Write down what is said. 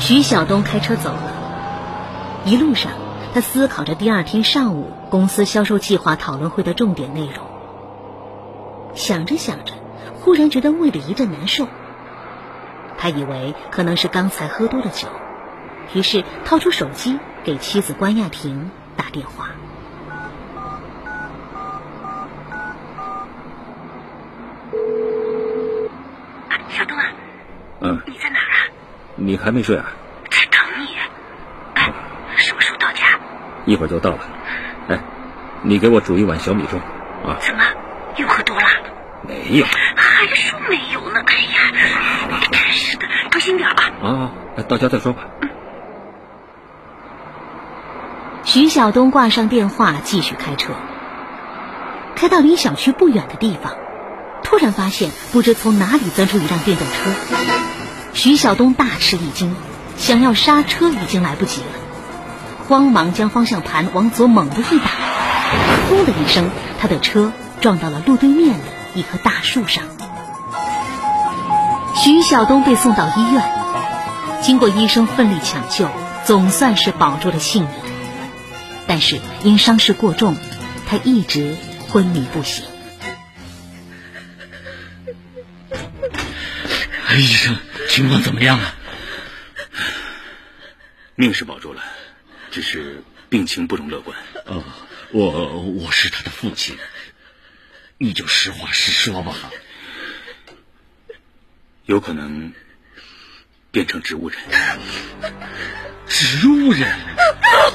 徐晓东开车走了，一路上他思考着第二天上午公司销售计划讨论会的重点内容。想着想着，忽然觉得胃里一阵难受。他以为可能是刚才喝多了酒，于是掏出手机给妻子关亚婷打电话。 小东啊，你在哪儿啊？ 你还没睡啊？ 在等你。什么时候到家？ 一会儿就到了。你给我煮一碗小米粥啊。 怎么又喝多了？ 没有。 还说没有呢。哎呀，真是的，当心点啊。 到家再说吧。 徐晓东挂上电话，继续开车。开到离小区不远的地方，突然发现不知从哪里钻出一辆电动车。徐晓东大吃一惊，想要刹车已经来不及了，慌忙将方向盘往左猛地一打，轰的一声，他的车撞到了路对面的一棵大树上。徐晓东被送到医院，经过医生奋力抢救，总算是保住了性命。但是因伤势过重，他一直昏迷不醒。 医生，情况怎么样啊？ 命是保住了，只是病情不容乐观。 我是他的父亲，你就实话实说吧。 有可能变成植物人。 植物人？